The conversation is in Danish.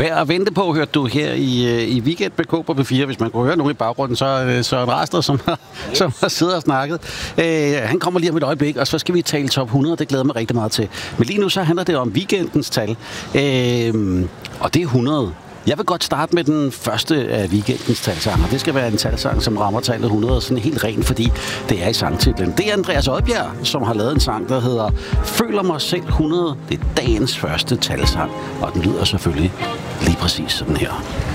Værd at vente på, hørte du her i Weekend med K på P4. Hvis man kunne høre nogen i baggrunden, så er Søren Raster, som har siddet og snakket. Han kommer lige om et øjeblik, og så skal vi tale top 100. Det glæder mig rigtig meget til. Men lige nu så handler det om weekendens tal. Og det er 100. Jeg vil godt starte med den første af weekendens talsanger. Det skal være en talsang, som rammer tallet 100, sådan helt rent, fordi det er i sangtitlen. Det er Andreas Odbjerg, som har lavet en sang, der hedder Føler mig selv 100. Det er dagens første talsang, og den lyder selvfølgelig lige præcis sådan her.